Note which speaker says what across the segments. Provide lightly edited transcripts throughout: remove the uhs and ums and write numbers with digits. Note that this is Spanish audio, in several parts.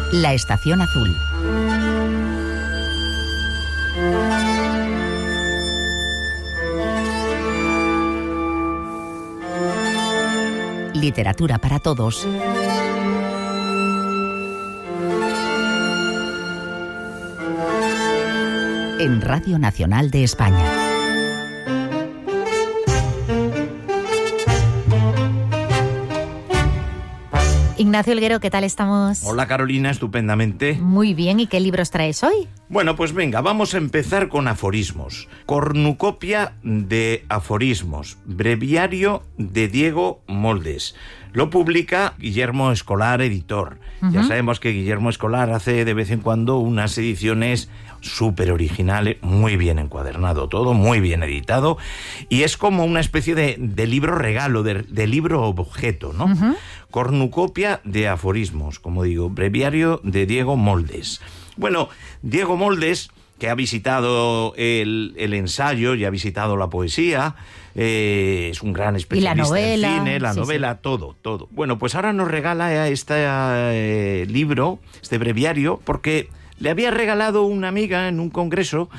Speaker 1: La Estación Azul. Literatura para todos. En Radio Nacional de España.
Speaker 2: Ignacio Helguero, ¿qué tal estamos?
Speaker 3: Hola Carolina, estupendamente.
Speaker 2: Muy bien, ¿y qué libros traes hoy?
Speaker 3: Bueno, pues venga, vamos a empezar con aforismos. Cornucopia de aforismos, breviario de Diego Moldes. Lo publica Guillermo Escolar, editor. Ya sabemos que Guillermo Escolar hace de vez en cuando unas ediciones súper originales, muy bien encuadernado todo, muy bien editado, y es como una especie de libro regalo, de libro objeto, ¿no? Cornucopia de aforismos, como digo, breviario de Diego Moldes. Bueno, Diego Moldes, que ha visitado el ensayo y ha visitado la poesía, es un gran especialista en cine, la novela, todo. Bueno, pues ahora nos regala este libro, este breviario, porque le había regalado una amiga en un congreso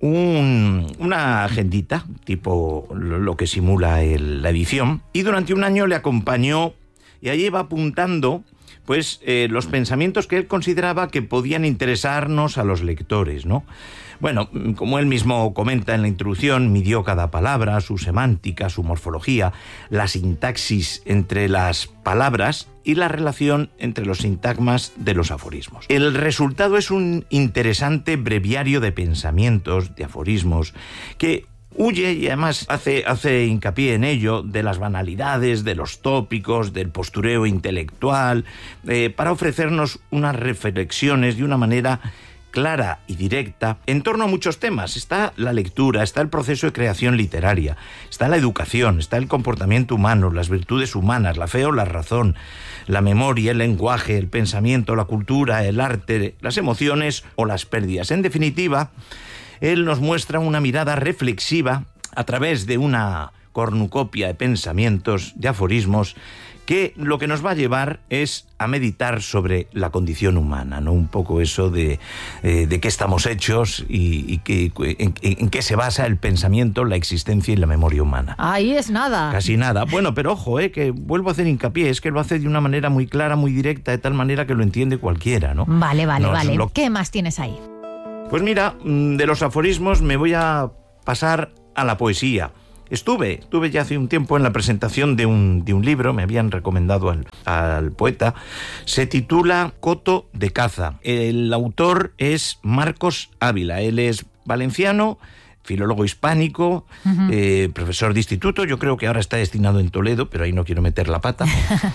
Speaker 3: una agendita, tipo lo que simula la edición, y durante un año le acompañó y allí iba apuntando pues los pensamientos que él consideraba que podían interesarnos a los lectores, ¿no? Bueno, como él mismo comenta en la introducción, midió cada palabra, su semántica, su morfología, la sintaxis entre las palabras y la relación entre los sintagmas de los aforismos. El resultado es un interesante breviario de pensamientos, de aforismos, que huye y además hace hincapié en ello de las banalidades, de los tópicos, del postureo intelectual, para ofrecernos unas reflexiones de una manera clara y directa en torno a muchos temas. Está la lectura, está el proceso de creación literaria, está la educación, está el comportamiento humano, las virtudes humanas, la fe o la razón, la memoria, el lenguaje, el pensamiento, la cultura, el arte, las emociones o las pérdidas. En definitiva, él nos muestra una mirada reflexiva a través de una cornucopia de pensamientos, de aforismos, que lo que nos va a llevar es a meditar sobre la condición humana, ¿no? Un poco eso de qué estamos hechos y en qué se basa el pensamiento, la existencia y la memoria humana.
Speaker 2: Ahí es nada.
Speaker 3: Casi nada. Bueno, pero ojo, que vuelvo a hacer hincapié, es que lo hace de una manera muy clara, muy directa, de tal manera que lo entiende cualquiera, ¿no?
Speaker 2: Vale. ¿Qué más tienes ahí?
Speaker 3: Pues mira, de los aforismos me voy a pasar a la poesía. Estuve ya hace un tiempo en la presentación de un libro, me habían recomendado al poeta, se titula Coto de caza. El autor es Marcos Ávila, él es valenciano, filólogo hispánico, profesor de instituto, yo creo que ahora está destinado en Toledo, pero ahí no quiero meter la pata,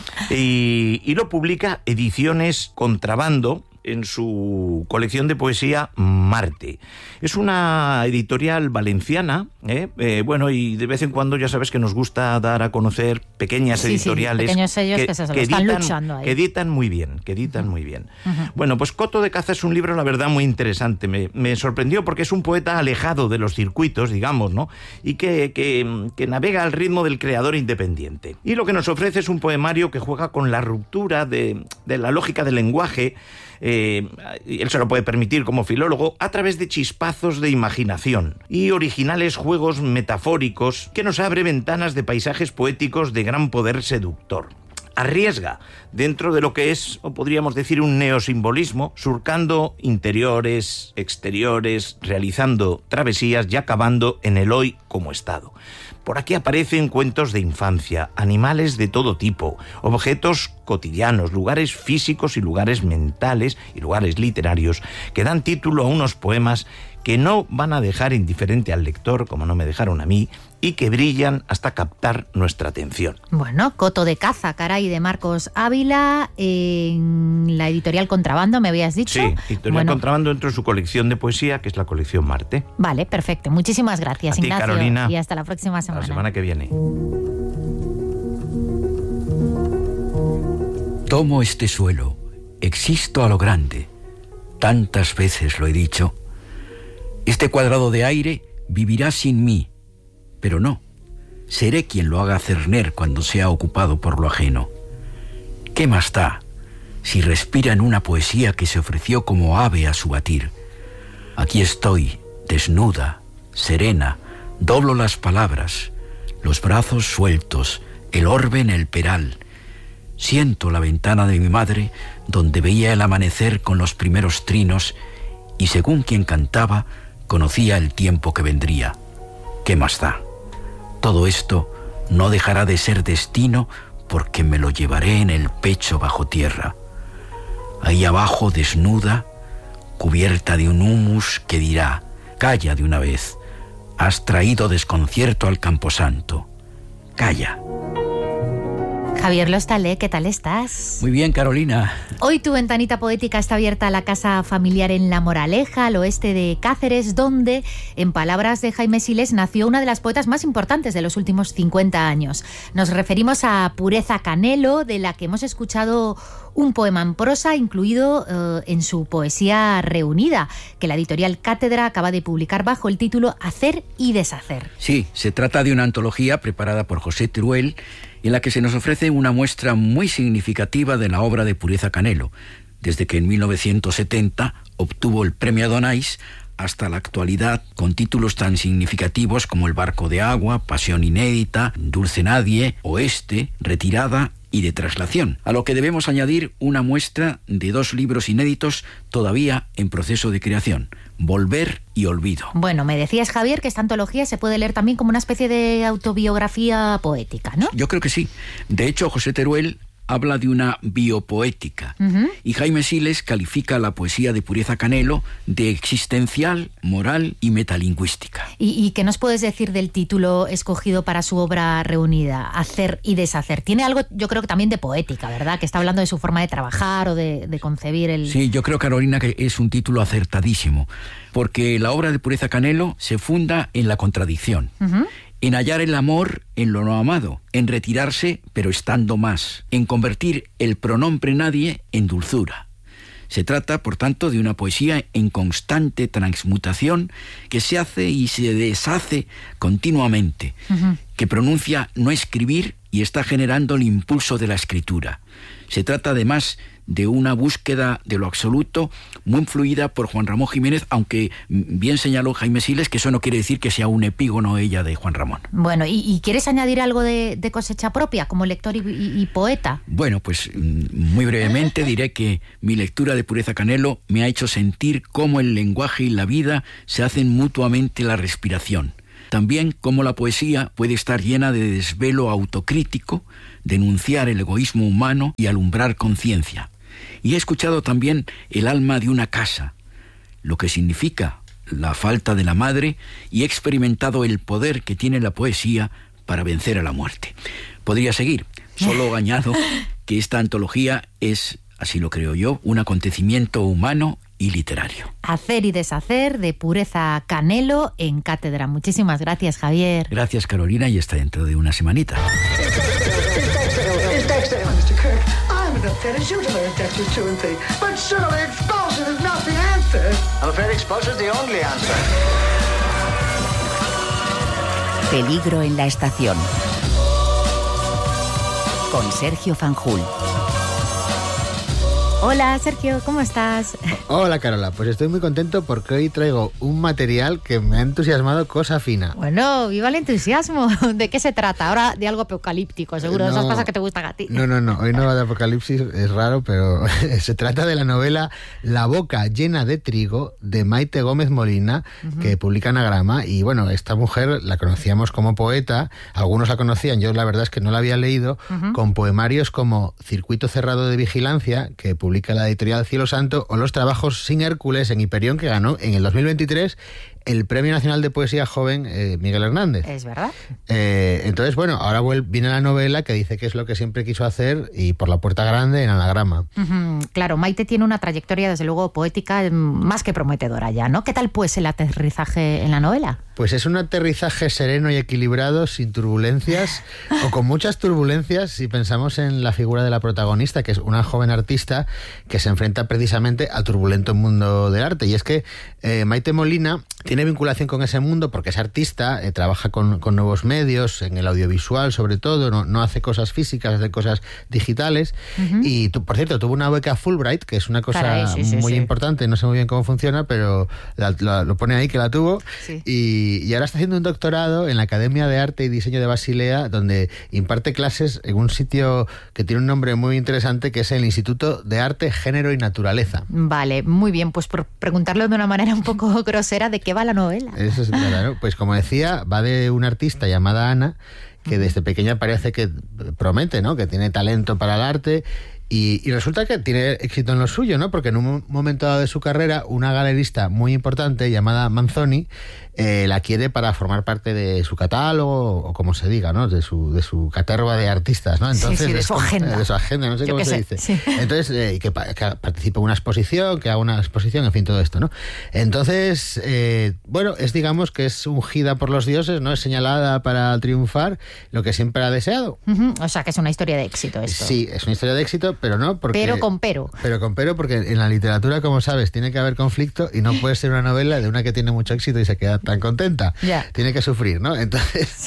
Speaker 3: y lo publica Ediciones Contrabando, en su colección de poesía Marte. Es una editorial valenciana, bueno, y de vez en cuando ya sabes que nos gusta dar a conocer pequeñas editoriales,
Speaker 2: pequeños sellos que están luchando ahí.
Speaker 3: Que editan muy bien. Bueno, pues Coto de caza es un libro, la verdad, muy interesante. Me sorprendió porque es un poeta alejado de los circuitos, digamos, ¿no? Y que navega al ritmo del creador independiente. Y lo que nos ofrece es un poemario que juega con la ruptura de la lógica del lenguaje. Él se lo puede permitir como filólogo a través de chispazos de imaginación y originales juegos metafóricos que nos abre ventanas de paisajes poéticos de gran poder seductor. Arriesga dentro de lo que es, o podríamos decir, un neosimbolismo, surcando interiores, exteriores, realizando travesías y acabando en el hoy como estado. Por aquí aparecen cuentos de infancia, animales de todo tipo, objetos cotidianos, lugares físicos y lugares mentales y lugares literarios que dan título a unos poemas que no van a dejar indiferente al lector, como no me dejaron a mí, y que brillan hasta captar nuestra atención.
Speaker 2: Bueno, Coto de caza, caray, de Marcos Ávila, en la editorial Contrabando, me habías dicho.
Speaker 3: Sí, editorial Contrabando dentro de su colección de poesía, que es la colección Marte.
Speaker 2: Vale, perfecto. Muchísimas gracias,
Speaker 3: a ti,
Speaker 2: Ignacio.
Speaker 3: Carolina.
Speaker 2: Y hasta la próxima semana.
Speaker 3: La semana que viene.
Speaker 4: Tomo este suelo, existo a lo grande. Tantas veces lo he dicho. Este cuadrado de aire vivirá sin mí, pero no, seré quien lo haga cerner cuando sea ocupado por lo ajeno. ¿Qué más da? si respira en una poesía que se ofreció como ave a su batir. Aquí estoy, desnuda, serena, doblo las palabras, los brazos sueltos, el orbe en el peral. Siento la ventana de mi madre, donde veía el amanecer con los primeros trinos, y según quien cantaba, conocía el tiempo que vendría. ¿Qué más da? Todo esto no dejará de ser destino, porque me lo llevaré en el pecho bajo tierra. Ahí abajo, desnuda, cubierta de un humus que dirá: calla de una vez, has traído desconcierto al camposanto. Calla.
Speaker 2: Javier Lostalé, ¿qué tal estás?
Speaker 4: Muy bien, Carolina.
Speaker 2: Hoy tu ventanita poética está abierta a la casa familiar en La Moraleja, al oeste de Cáceres, donde, en palabras de Jaime Siles, nació una de las poetas más importantes de los últimos 50 años. Nos referimos a Pureza Canelo, de la que hemos escuchado un poema en prosa incluido en su poesía reunida, que la editorial Cátedra acaba de publicar bajo el título Hacer y Deshacer.
Speaker 4: Sí, se trata de una antología preparada por José Teruel, en la que se nos ofrece una muestra muy significativa de la obra de Pureza Canelo, desde que en 1970 obtuvo el premio Adonais hasta la actualidad, con títulos tan significativos como El barco de agua, Pasión inédita, Dulce nadie, Oeste, Retirada y De traslación, a lo que debemos añadir una muestra de 2 libros inéditos todavía en proceso de creación: Volver y Olvido.
Speaker 2: Bueno, me decías, Javier, que esta antología se puede leer también como una especie de autobiografía poética, ¿no?
Speaker 4: Yo creo que sí. De hecho, José Teruel habla de una biopoética, y Jaime Siles califica la poesía de Pureza Canelo de existencial, moral y metalingüística.
Speaker 2: ¿Y qué nos puedes decir del título escogido para su obra reunida, Hacer y Deshacer? Tiene algo, yo creo que también de poética, ¿verdad? Que está hablando de su forma de trabajar o de concebir el...
Speaker 4: Sí, yo creo, Carolina, que es un título acertadísimo, porque la obra de Pureza Canelo se funda en la contradicción. En hallar el amor en lo no amado, en retirarse pero estando más, en convertir el pronombre nadie en dulzura. Se trata, por tanto, de una poesía en constante transmutación que se hace y se deshace continuamente, que pronuncia no escribir y está generando el impulso de la escritura. Se trata además de una búsqueda de lo absoluto muy influida por Juan Ramón Jiménez, aunque bien señaló Jaime Siles que eso no quiere decir que sea un epígono ella de Juan Ramón.
Speaker 2: Bueno, ¿y quieres añadir algo de cosecha propia como lector y poeta?
Speaker 4: Bueno, pues muy brevemente diré que mi lectura de Pureza Canelo me ha hecho sentir cómo el lenguaje y la vida se hacen mutuamente la respiración. También cómo la poesía puede estar llena de desvelo autocrítico, denunciar el egoísmo humano y alumbrar conciencia. Y he escuchado también el alma de una casa, lo que significa la falta de la madre, y he experimentado el poder que tiene la poesía para vencer a la muerte. Podría seguir, solo añado que esta antología es, así lo creo yo, un acontecimiento humano y literario.
Speaker 2: Hacer y Deshacer, de Pureza Canelo, en Cátedra. Muchísimas gracias, Javier.
Speaker 4: Gracias, Carolina, y hasta dentro de una semanita.
Speaker 1: Peligro en la estación. Con Sergio Fanjul.
Speaker 2: Hola, Sergio, ¿cómo estás?
Speaker 5: Hola, Carola, pues estoy muy contento porque hoy traigo un material que me ha entusiasmado cosa fina.
Speaker 2: Bueno, viva el entusiasmo. ¿De qué se trata? Ahora de algo apocalíptico, seguro, de esas cosas que te gustan a ti.
Speaker 5: No, hoy no va de apocalipsis, es raro, pero se trata de la novela La boca llena de trigo, de Maite Gómez Molina, que publica Anagrama. Y bueno, esta mujer la conocíamos como poeta, algunos la conocían, yo la verdad es que no la había leído, con poemarios como Circuito cerrado de vigilancia, que publica la editorial Cielo Santo, o los trabajos Sin Hércules en Hiperión, que ganó en el 2023 el Premio Nacional de Poesía Joven Miguel Hernández.
Speaker 2: Es verdad.
Speaker 5: Entonces, bueno, ahora viene la novela que dice que es lo que siempre quiso hacer, y por la puerta grande, en Anagrama.
Speaker 2: Claro, Maite tiene una trayectoria, desde luego, poética más que prometedora ya, ¿no? ¿Qué tal, pues, el aterrizaje en la novela?
Speaker 5: Pues es un aterrizaje sereno y equilibrado, sin turbulencias, o con muchas turbulencias, si pensamos en la figura de la protagonista, que es una joven artista que se enfrenta precisamente al turbulento mundo del arte. Y es que Maite Molina tiene vinculación con ese mundo porque es artista, trabaja con nuevos medios, en el audiovisual sobre todo, no hace cosas físicas, hace cosas digitales. Y, por cierto, tuvo una beca Fulbright, que es una cosa muy importante, no sé muy bien cómo funciona, pero lo pone ahí que la tuvo. Sí. Y ahora está haciendo un doctorado en la Academia de Arte y Diseño de Basilea, donde imparte clases en un sitio que tiene un nombre muy interesante, que es el Instituto de Arte, Género y Naturaleza.
Speaker 2: Vale, muy bien, pues por preguntarlo de una manera un poco grosera, ¿de qué va la novela?
Speaker 5: Eso es claro. Pues como decía, va de una artista llamada Ana, que desde pequeña parece que promete, ¿no?, que tiene talento para el arte. Y resulta que tiene éxito en lo suyo, ¿no? Porque en un momento dado de su carrera, una galerista muy importante llamada Manzoni la quiere para formar parte de su catálogo, o como se diga, ¿no? De su caterva de artistas, ¿no? Entonces,
Speaker 2: de su agenda.
Speaker 5: De su agenda, no sé cómo se dice. Sí. Entonces, que participe en una exposición, que haga una exposición, en fin, todo esto, ¿no? Entonces, bueno, digamos que es ungida por los dioses, ¿no? Es señalada para triunfar, lo que siempre ha deseado.
Speaker 2: O sea, que es una historia de éxito esto.
Speaker 5: Sí, es una historia de éxito, pero no porque...
Speaker 2: Pero con pero.
Speaker 5: Pero con pero, porque en la literatura, como sabes, tiene que haber conflicto y no puede ser una novela de una que tiene mucho éxito y se queda tan contenta. Tiene que sufrir, ¿no? Entonces,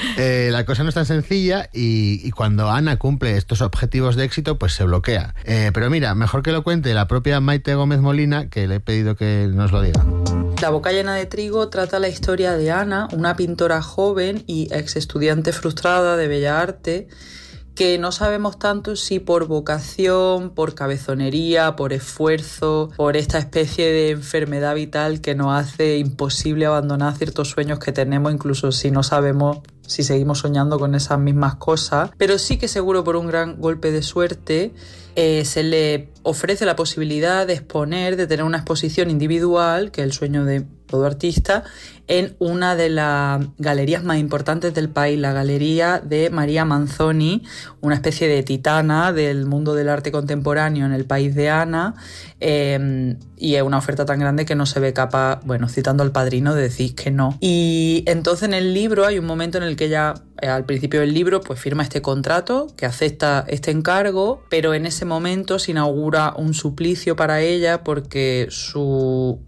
Speaker 5: la cosa no es tan sencilla y cuando Ana cumple estos objetivos de éxito, pues se bloquea. Pero mira, mejor que lo cuente la propia Maite Gómez Molina, que le he pedido que nos lo diga.
Speaker 6: La boca llena de trigo trata la historia de Ana, una pintora joven y ex estudiante frustrada de Bellas Artes, que no sabemos tanto si por vocación, por cabezonería, por esfuerzo, por esta especie de enfermedad vital que nos hace imposible abandonar ciertos sueños que tenemos, incluso si no sabemos si seguimos soñando con esas mismas cosas. Pero sí que seguro por un gran golpe de suerte se le ofrece la posibilidad de exponer, de tener una exposición individual, que es el sueño de todo artista, en una de las galerías más importantes del país, la Galería de María Manzoni, una especie de titana del mundo del arte contemporáneo en el país de Ana, y es una oferta tan grande que no se ve capaz, bueno, citando al Padrino, de decir que no. Y entonces en el libro hay un momento en el que ella, al principio del libro, pues firma este contrato, que acepta este encargo, pero en ese momento se inaugura un suplicio para ella porque su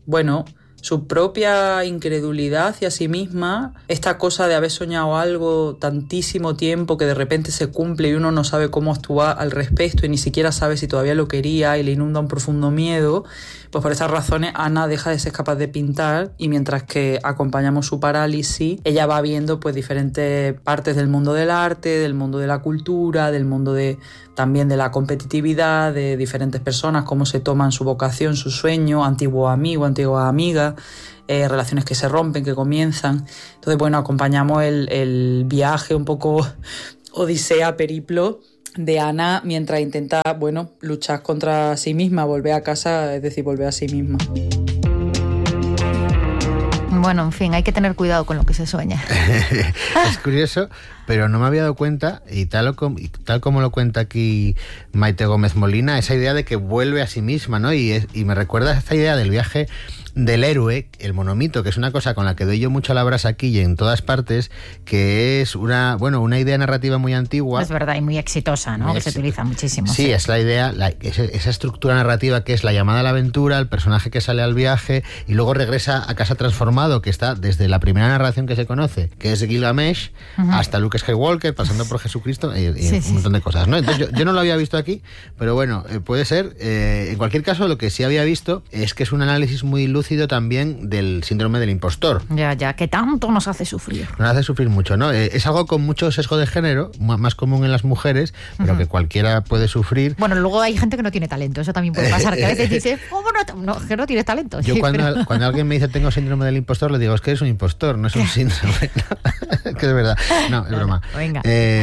Speaker 6: propia incredulidad hacia sí misma, esta cosa de haber soñado algo tantísimo tiempo que de repente se cumple y uno no sabe cómo actuar al respecto y ni siquiera sabe si todavía lo quería y le inunda un profundo miedo, pues por estas razones Ana deja de ser capaz de pintar y mientras que acompañamos su parálisis, ella va viendo pues diferentes partes del mundo del arte, del mundo de la cultura, del mundo también de la competitividad, de diferentes personas, cómo se toman su vocación, su sueño, antiguos amigos, antiguas amigas, relaciones que se rompen, que comienzan. Entonces, bueno, acompañamos el viaje un poco odisea, periplo de Ana mientras intenta, bueno, luchar contra sí misma, volver a casa, es decir, volver a sí misma.
Speaker 2: Bueno, en fin, hay que tener cuidado con lo que se sueña.
Speaker 5: Es curioso, pero no me había dado cuenta, y tal como lo cuenta aquí Maite Gómez Molina, esa idea de que vuelve a sí misma, ¿no? Y me recuerda esta idea del viaje del héroe, el monomito, que es una cosa con la que doy yo mucho la brasa aquí y en todas partes, que es una idea narrativa muy antigua.
Speaker 2: Es verdad, y muy exitosa, ¿no? Que se utiliza muchísimo.
Speaker 5: Sí, es la idea, esa estructura narrativa que es la llamada a la aventura, el personaje que sale al viaje y luego regresa a casa transformado, que está desde la primera narración que se conoce, que es Gilgamesh, hasta Luke Skywalker, pasando por Jesucristo y un montón de cosas, ¿no? Entonces yo no lo había visto aquí, pero bueno, puede ser. En cualquier caso, lo que sí había visto es que es un análisis muy lúcido también del síndrome del impostor.
Speaker 2: Ya, que tanto nos hace sufrir.
Speaker 5: Nos hace sufrir mucho, ¿no? Es algo con mucho sesgo de género, más común en las mujeres, pero que cualquiera puede sufrir.
Speaker 2: Bueno, luego hay gente que no tiene talento, eso también puede pasar, que a veces dice, que no tienes talento.
Speaker 5: Yo cuando alguien me dice tengo síndrome del impostor, le digo, es que eres un impostor, no es un síndrome. Que es verdad. No, es broma.
Speaker 2: Venga.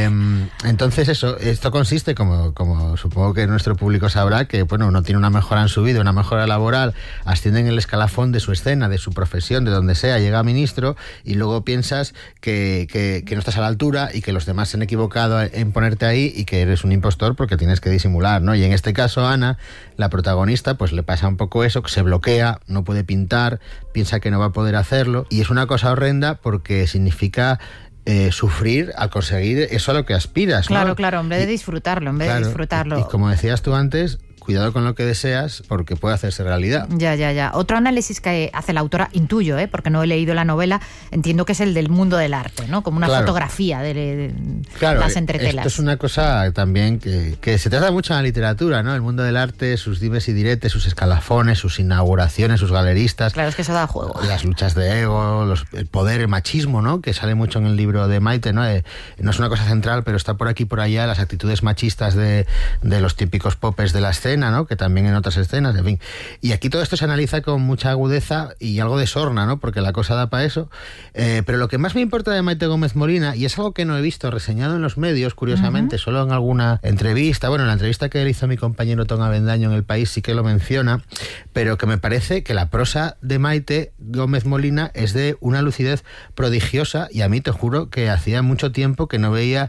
Speaker 5: Entonces esto consiste, como supongo que nuestro público sabrá, que bueno, uno tiene una mejora en su vida, una mejora laboral, asciende en el escalafón de su escena, de su profesión, de donde sea, llega a ministro, y luego piensas que no estás a la altura y que los demás se han equivocado en ponerte ahí y que eres un impostor porque tienes que disimular, ¿no? Y en este caso, Ana, la protagonista, pues le pasa un poco eso, que se bloquea, no puede pintar, piensa que no va a poder hacerlo, y es una cosa horrenda porque significa sufrir al conseguir eso a lo que aspiras, ¿no?
Speaker 2: Claro, en vez de disfrutarlo,
Speaker 5: Y como decías tú antes, cuidado con lo que deseas porque puede hacerse realidad.
Speaker 2: Ya. Otro análisis que hace la autora, intuyo, porque no he leído la novela, entiendo que es el del mundo del arte, ¿no? Como una fotografía de las entretelas.
Speaker 5: Esto es una cosa también que se trata mucho en la literatura, ¿no? El mundo del arte, sus dimes y diretes, sus escalafones, sus inauguraciones, sus galeristas.
Speaker 2: Claro, es que eso da juego.
Speaker 5: Las luchas de ego, el poder, el machismo, ¿no? Que sale mucho en el libro de Maite, ¿no? No es una cosa central, pero está por aquí y por allá, las actitudes machistas de los típicos popes de la escena, ¿no? Que también en otras escenas, en fin. Y aquí todo esto se analiza con mucha agudeza y algo de sorna, ¿no? Porque la cosa da para eso. Pero lo que más me importa de Maite Gómez Molina, y es algo que no he visto reseñado en los medios, curiosamente, solo en alguna entrevista, bueno, en la entrevista que le hizo mi compañero Tom Avendaño en El País sí que lo menciona, pero que me parece que la prosa de Maite Gómez Molina es de una lucidez prodigiosa, y a mí te juro que hacía mucho tiempo que no veía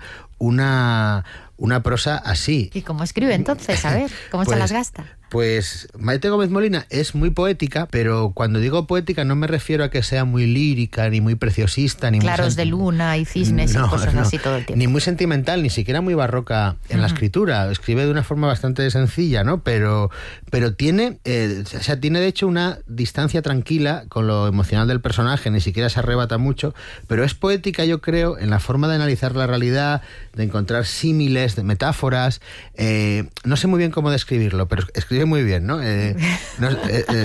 Speaker 5: una prosa así.
Speaker 2: ¿Y cómo escribe entonces? A ver, ¿cómo se las gasta?
Speaker 5: Pues Maite Gómez Molina es muy poética, pero cuando digo poética no me refiero a que sea muy lírica, ni muy preciosista, ni
Speaker 2: claros de luna y cisnes y cosas así todo el tiempo.
Speaker 5: Ni muy sentimental, ni siquiera muy barroca en la escritura. Escribe de una forma bastante sencilla, ¿no? Pero tiene, tiene de hecho una distancia tranquila con lo emocional del personaje, ni siquiera se arrebata mucho, pero es poética, yo creo, en la forma de analizar la realidad, de encontrar símiles, de metáforas. No sé muy bien cómo describirlo, pero escribe muy bien, ¿no?
Speaker 2: No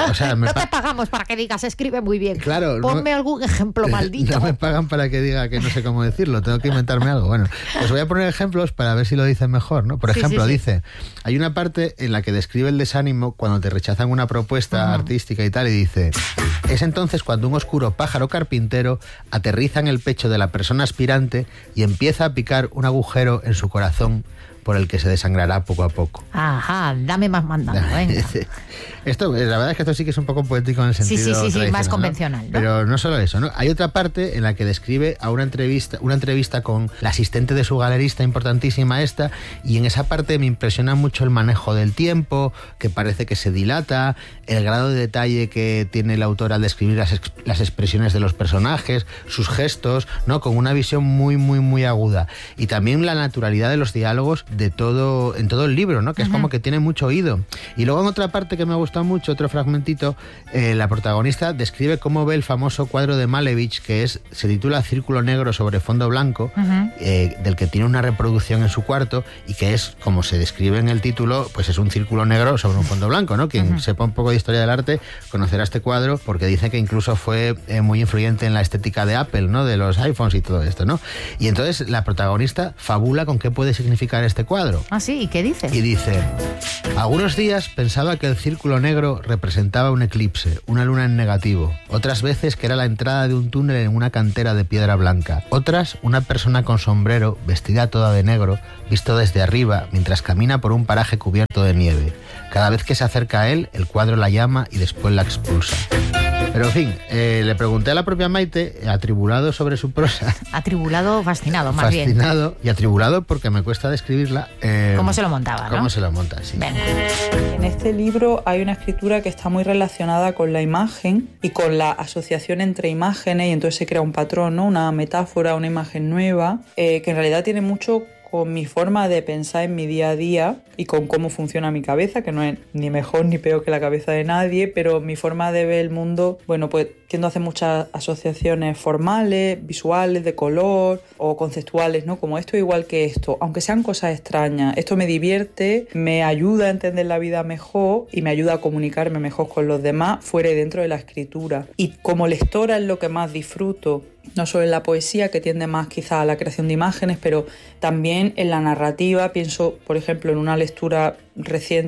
Speaker 2: te pagamos para que digas escribe muy bien.
Speaker 5: Claro.
Speaker 2: Ponme algún ejemplo maldito.
Speaker 5: No me pagan para que diga que no sé cómo decirlo, tengo que inventarme algo. Bueno, pues voy a poner ejemplos para ver si lo dicen mejor, ¿no? Por ejemplo, dice, hay una parte en la que describe el desánimo cuando te rechazan una propuesta artística y tal, y dice, es entonces cuando un oscuro pájaro carpintero aterriza en el pecho de la persona aspirante y empieza a picar un agujero en su corazón por el que se desangrará poco a poco.
Speaker 2: Ajá, dame más mandando, venga.
Speaker 5: Esto, la verdad es que esto sí que es un poco poético en el sentido
Speaker 2: sí, más convencional, ¿no?
Speaker 5: Pero no solo eso, ¿no? Hay otra parte en la que describe a una entrevista con la asistente de su galerista importantísima esta, y en esa parte me impresiona mucho el manejo del tiempo, que parece que se dilata, el grado de detalle que tiene el autor al describir las expresiones de los personajes, sus gestos, ¿no? Con una visión muy, muy, muy aguda. Y también la naturalidad de los diálogos en todo el libro, ¿no? Que es como que tiene mucho oído. Y luego en otra parte que me ha gustado mucho, otro fragmentito, la protagonista describe cómo ve el famoso cuadro de Malevich, que se titula Círculo negro sobre fondo blanco, del que tiene una reproducción en su cuarto, y que es, como se describe en el título, pues es un círculo negro sobre un fondo blanco, ¿no? Quien sepa un poco de historia del arte conocerá este cuadro, porque dice que incluso fue muy influyente en la estética de Apple, ¿no? De los iPhones y todo esto, ¿no? Y entonces la protagonista fabula con qué puede significar este cuadro.
Speaker 2: Ah, sí, ¿y qué dice?
Speaker 5: Y dice, algunos días pensaba que el círculo negro representaba un eclipse, una luna en negativo. Otras veces que era la entrada de un túnel en una cantera de piedra blanca. Otras, una persona con sombrero, vestida toda de negro, visto desde arriba, mientras camina por un paraje cubierto de nieve. Cada vez que se acerca a él, el cuadro la llama y después la expulsa. Pero en fin, le pregunté a la propia Maite, atribulado sobre su prosa.
Speaker 2: Atribulado, fascinado, más bien.
Speaker 5: Fascinado y atribulado porque me cuesta describirla.
Speaker 2: ¿Cómo se lo montaba,
Speaker 5: ¿Cómo
Speaker 2: no?
Speaker 5: se lo monta, sí.
Speaker 2: Venga.
Speaker 6: En este libro hay una escritura que está muy relacionada con la imagen y con la asociación entre imágenes, y entonces se crea un patrón, ¿no? Una metáfora, una imagen nueva, que en realidad tiene mucho con mi forma de pensar en mi día a día y con cómo funciona mi cabeza, que no es ni mejor ni peor que la cabeza de nadie, pero mi forma de ver el mundo, bueno, pues tiendo a hacer muchas asociaciones formales, visuales, de color o conceptuales, ¿no? Como esto igual que esto, aunque sean cosas extrañas. Esto me divierte, me ayuda a entender la vida mejor y me ayuda a comunicarme mejor con los demás fuera y dentro de la escritura. Y como lectora es lo que más disfruto, no solo en la poesía, que tiende más quizá a la creación de imágenes, pero también en la narrativa. Pienso, por ejemplo, en una lectura reciente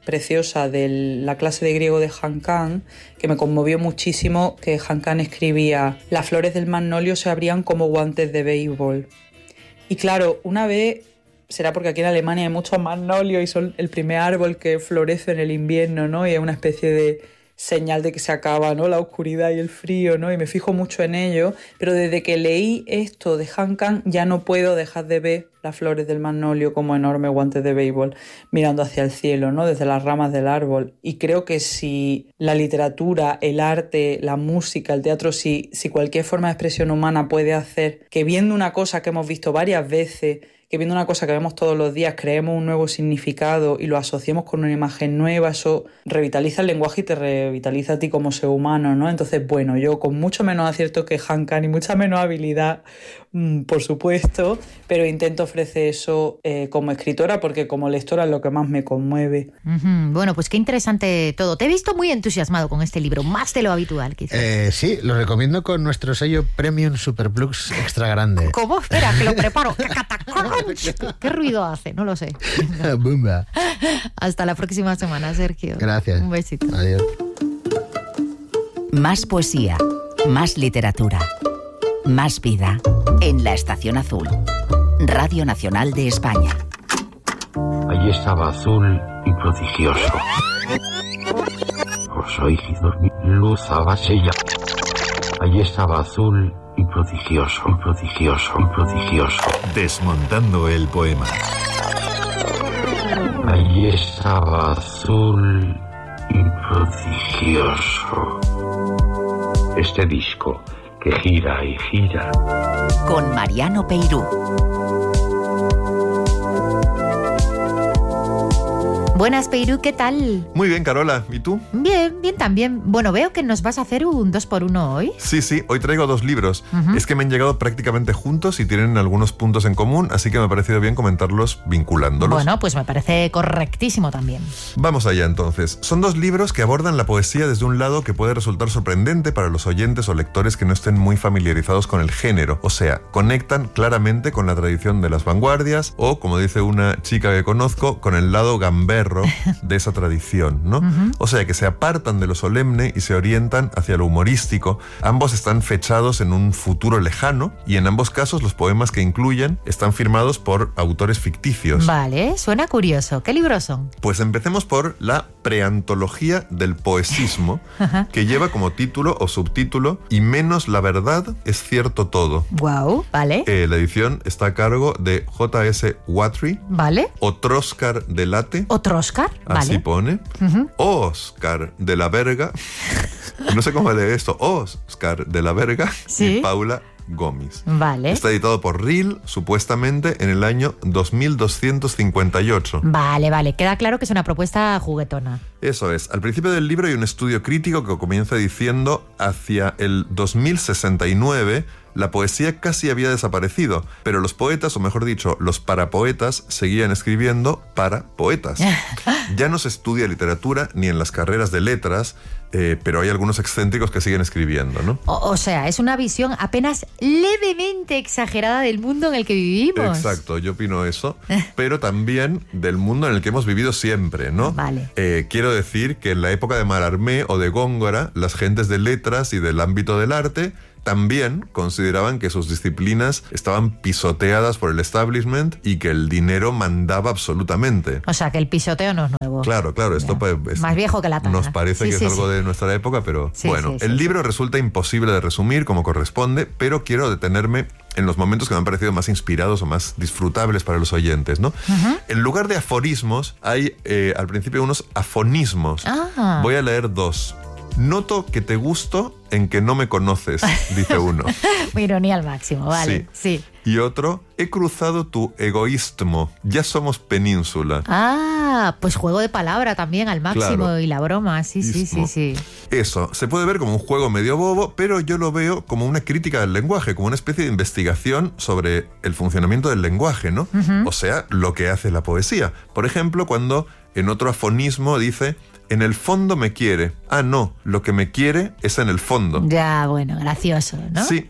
Speaker 6: preciosa de la clase de griego de Han Kang, que me conmovió muchísimo, que Han Kang escribía: las flores del magnolio se abrían como guantes de béisbol. Y claro, una vez, será porque aquí en Alemania hay muchos magnolios y son el primer árbol que florece en el invierno, ¿no? Y es una especie de señal de que se acaba, ¿no?, la oscuridad y el frío, ¿no? Y me fijo mucho en ello, pero desde que leí esto de Han Kang ya no puedo dejar de ver las flores del magnolio como enormes guantes de béisbol mirando hacia el cielo, ¿no?, desde las ramas del árbol. Y creo que si la literatura, el arte, la música, el teatro, si cualquier forma de expresión humana puede hacer que viendo una cosa que hemos visto varias veces, que viendo una cosa que vemos todos los días creemos un nuevo significado y lo asociemos con una imagen nueva, eso revitaliza el lenguaje y te revitaliza a ti como ser humano, ¿no? Entonces, bueno, yo con mucho menos acierto que Han Kang y mucha menos habilidad, por supuesto, pero intento ofrecer eso como escritora, porque como lectora es lo que más me conmueve.
Speaker 2: Bueno, pues qué interesante todo. Te he visto muy entusiasmado con este libro, más de lo habitual, quizás.
Speaker 5: Sí, lo recomiendo con nuestro sello Premium Superplus Extra Grande.
Speaker 2: ¿Cómo? Espera, que lo preparo. ¿Qué ruido hace? No lo sé.
Speaker 5: Bumba.
Speaker 2: Hasta la próxima semana, Sergio.
Speaker 5: Gracias.
Speaker 2: Un besito.
Speaker 5: Adiós.
Speaker 1: Más poesía, más literatura, más vida en la Estación Azul. Radio Nacional de España.
Speaker 4: Allí estaba azul y prodigioso. Os oídos mi luz abasella. Allí estaba azul y prodigioso, prodigioso, prodigioso.
Speaker 7: Desmontando el poema.
Speaker 4: Allí estaba azul y prodigioso. Este disco que gira y gira.
Speaker 1: Con Mariano Peirú.
Speaker 2: Buenas, Peirú, ¿qué tal?
Speaker 7: Muy bien, Carola. ¿Y tú?
Speaker 2: Bien, bien también. Bueno, veo que nos vas a hacer un 2x1 hoy.
Speaker 7: Sí, hoy traigo 2 libros. Es que me han llegado prácticamente juntos y tienen algunos puntos en común, así que me ha parecido bien comentarlos vinculándolos.
Speaker 2: Bueno, pues me parece correctísimo también.
Speaker 7: Vamos allá entonces. Son 2 libros que abordan la poesía desde un lado que puede resultar sorprendente para los oyentes o lectores que no estén muy familiarizados con el género. O sea, conectan claramente con la tradición de las vanguardias o, como dice una chica que conozco, con el lado gamberro de esa tradición, ¿no? O sea, que se apartan de lo solemne y se orientan hacia lo humorístico. Ambos están fechados en un futuro lejano y en ambos casos los poemas que incluyen están firmados por autores ficticios.
Speaker 2: Vale, suena curioso. ¿Qué libros son?
Speaker 7: Pues empecemos por la preantología del poesismo, que lleva como título o subtítulo "Y menos la verdad es cierto todo".
Speaker 2: Guau, vale.
Speaker 7: La edición está a cargo de J.S. Watry.
Speaker 2: Vale.
Speaker 7: Otroscar de Late.
Speaker 2: Oscar, vale.
Speaker 7: Así pone. Oscar de la Verga. No sé cómo lee esto. Oscar de la Verga.
Speaker 2: ¿Sí?
Speaker 7: Y Paula Gómez.
Speaker 2: Vale.
Speaker 7: Está editado por Ril, supuestamente en el año 2258.
Speaker 2: Vale. Queda claro que es una propuesta juguetona.
Speaker 7: Eso es. Al principio del libro hay un estudio crítico que comienza diciendo: hacia el 2069 la poesía casi había desaparecido, pero los poetas, o mejor dicho, los parapoetas, seguían escribiendo para poetas. Ya no se estudia literatura ni en las carreras de letras, pero hay algunos excéntricos que siguen escribiendo, ¿no?
Speaker 2: O sea, es una visión apenas levemente exagerada del mundo en el que vivimos.
Speaker 7: Exacto, yo opino eso, pero también del mundo en el que hemos vivido siempre, ¿no?
Speaker 2: Vale.
Speaker 7: Quiero decir que en la época de Mallarmé o de Góngora, las gentes de letras y del ámbito del arte también consideraban que sus disciplinas estaban pisoteadas por el establishment y que el dinero mandaba absolutamente.
Speaker 2: O sea, que el pisoteo no es nuevo.
Speaker 7: Claro, esto es
Speaker 2: más viejo que la tana.
Speaker 7: Nos parece que es algo de nuestra época, pero el libro resulta imposible de resumir como corresponde, pero quiero detenerme en los momentos que me han parecido más inspirados o más disfrutables para los oyentes, ¿no? En lugar de aforismos, hay al principio unos afonismos. Voy a leer 2. Noto que te gusto en que no me conoces, dice uno.
Speaker 2: Ironía al máximo, vale. Sí.
Speaker 7: Y otro, he cruzado tu egoísmo, ya somos península.
Speaker 2: Pues juego de palabra también al máximo, claro. Y la broma, sí.
Speaker 7: Eso, se puede ver como un juego medio bobo, pero yo lo veo como una crítica del lenguaje, como una especie de investigación sobre el funcionamiento del lenguaje, ¿no? O sea, lo que hace la poesía. Por ejemplo, cuando en otro afonismo dice: en el fondo me quiere. No, lo que me quiere es en el fondo.
Speaker 2: Ya, bueno, gracioso, ¿no?
Speaker 7: Sí,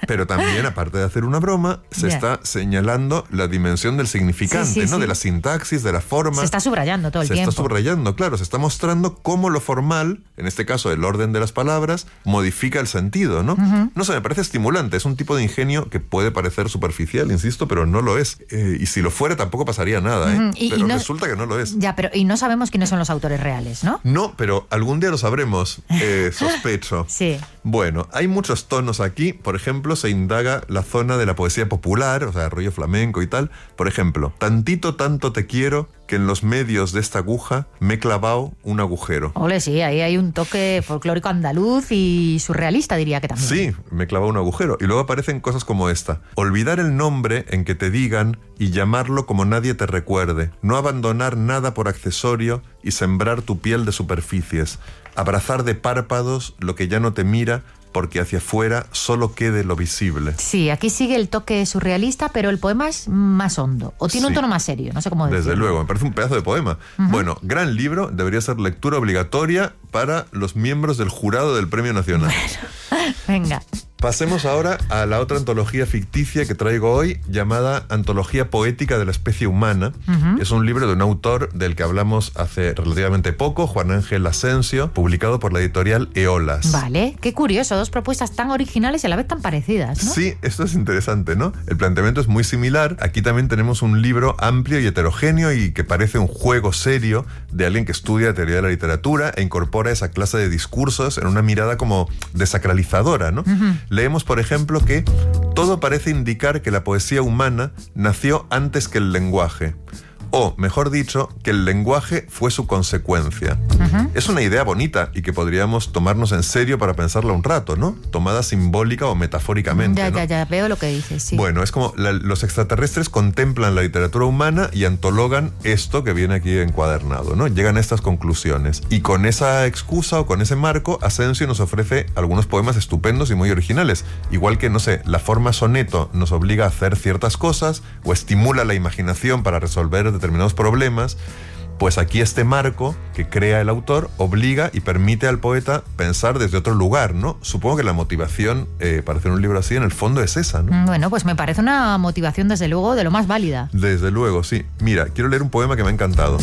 Speaker 7: Pero también, aparte de hacer una broma, se está señalando la dimensión del significante, ¿no? De la sintaxis, de la forma.
Speaker 2: Se está subrayando todo el tiempo.
Speaker 7: Se está subrayando, claro. Se está mostrando cómo lo formal, en este caso el orden de las palabras, modifica el sentido, ¿no? No sé, me parece estimulante. Es un tipo de ingenio que puede parecer superficial, insisto, pero no lo es. Y si lo fuera tampoco pasaría nada, ¿eh? Pero resulta que no lo es.
Speaker 2: Ya, pero y no sabemos quiénes son los autores reales, ¿no?
Speaker 7: No, pero algún día lo sabremos, sospecho.
Speaker 2: Sí.
Speaker 7: Bueno, hay muchos tonos aquí. Por ejemplo, se indaga la zona de la poesía popular, o sea, rollo flamenco y tal. Por ejemplo, tantito tanto te quiero que en los medios de esta aguja me he clavado un agujero.
Speaker 2: Ole, sí, ahí hay un toque folclórico andaluz y surrealista, diría que también.
Speaker 7: Sí, me he clavado un agujero. Y luego aparecen cosas como esta. Olvidar el nombre en que te digan y llamarlo como nadie te recuerde. No abandonar nada por accesorio y sembrar tu piel de superficies. Abrazar de párpados lo que ya no te mira, porque hacia afuera solo quede lo visible.
Speaker 2: Sí, aquí sigue el toque surrealista, pero el poema es más hondo. O tiene un tono más serio, no sé cómo decirlo.
Speaker 7: Desde luego, me parece un pedazo de poema. Bueno, gran libro, debería ser lectura obligatoria para los miembros del jurado del Premio Nacional.
Speaker 2: Bueno, venga.
Speaker 7: Pasemos ahora a la otra antología ficticia que traigo hoy, llamada Antología Poética de la Especie Humana. Es un libro de un autor del que hablamos hace relativamente poco, Juan Ángel Asensio, publicado por la editorial Eolas.
Speaker 2: Vale, qué curioso, dos propuestas tan originales y a la vez tan parecidas, ¿no?
Speaker 7: Sí, esto es interesante, ¿no? El planteamiento es muy similar. Aquí también tenemos un libro amplio y heterogéneo y que parece un juego serio de alguien que estudia teoría de la literatura e incorpora esa clase de discursos en una mirada como desacralizadora, ¿no? Leemos, por ejemplo, que todo parece indicar que la poesía humana nació antes que el lenguaje. O, mejor dicho, que el lenguaje fue su consecuencia. Es una idea bonita y que podríamos tomarnos en serio para pensarla un rato, ¿no? Tomada simbólica o metafóricamente, ¿no?
Speaker 2: Ya, veo lo que dices, sí.
Speaker 7: Bueno, es como los extraterrestres contemplan la literatura humana y antologan esto que viene aquí encuadernado, ¿no? Llegan a estas conclusiones. Y con esa excusa o con ese marco, Asensio nos ofrece algunos poemas estupendos y muy originales. Igual que, no sé, la forma soneto nos obliga a hacer ciertas cosas o estimula la imaginación para resolver determinados problemas, pues aquí este marco que crea el autor obliga y permite al poeta pensar desde otro lugar, ¿no? Supongo que la motivación para hacer un libro así en el fondo es esa, ¿no?
Speaker 2: Bueno, pues me parece una motivación desde luego de lo más válida.
Speaker 7: Desde luego, sí. Mira, quiero leer un poema que me ha encantado.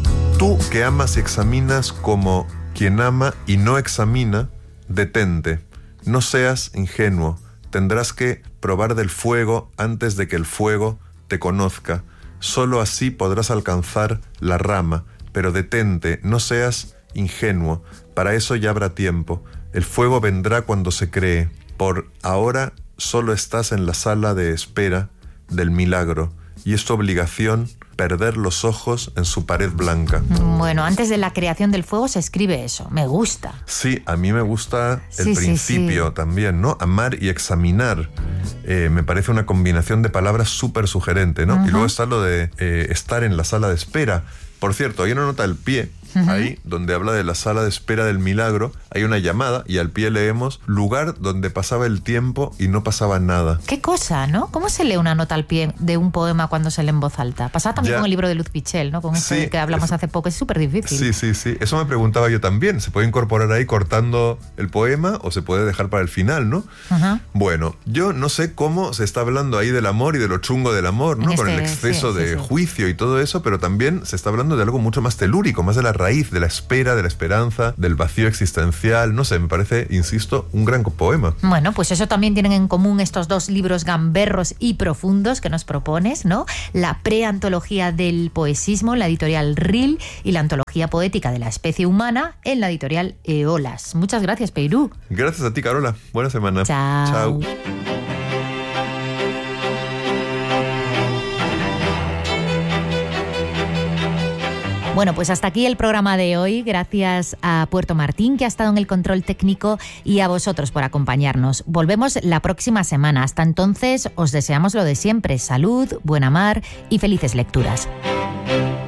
Speaker 7: Tú que amas y examinas como quien ama y no examina, detente. No seas ingenuo. Tendrás que probar del fuego antes de que el fuego te conozca. Solo así podrás alcanzar la rama, pero detente, no seas ingenuo, para eso ya habrá tiempo. El fuego vendrá cuando se cree. Por ahora solo estás en la sala de espera del milagro, y es tu obligación perder los ojos en su pared blanca.
Speaker 2: Bueno, antes de la creación del fuego se escribe eso. Me gusta.
Speaker 7: Sí, a mí me gusta el principio también, ¿no? Amar y examinar. Me parece una combinación de palabras súper sugerente, ¿no? Y luego está lo de estar en la sala de espera. Por cierto, hay una nota al pie, ahí, donde habla de la sala de espera del milagro. Hay una llamada y al pie leemos lugar donde pasaba el tiempo y no pasaba nada.
Speaker 2: Qué cosa, ¿no? ¿Cómo se lee una nota al pie de un poema cuando se lee en voz alta? Pasaba también con el libro de Luz Pichel, ¿no? Con este que hablamos hace poco. Es súper difícil.
Speaker 7: Sí. Eso me preguntaba yo también. ¿Se puede incorporar ahí cortando el poema o se puede dejar para el final, no? Bueno, yo no sé cómo se está hablando ahí del amor y de lo chungo del amor, ¿no? Con el exceso de juicio y todo eso, pero también se está hablando de algo mucho más telúrico, más de la raíz, de la espera, de la esperanza, del vacío existencial. No sé, me parece, insisto, un gran poema.
Speaker 2: Bueno, pues eso también tienen en común estos dos libros gamberros y profundos que nos propones, ¿no? La preantología del poesismo en la editorial RIL y la antología poética de la especie humana en la editorial Eolas. Muchas gracias, Peirú.
Speaker 7: Gracias a ti, Carola. Buena semana.
Speaker 2: Chao. Bueno, pues hasta aquí el programa de hoy. Gracias a Puerto Martín, que ha estado en el control técnico, y a vosotros por acompañarnos. Volvemos la próxima semana. Hasta entonces, os deseamos lo de siempre: salud, buena mar y felices lecturas.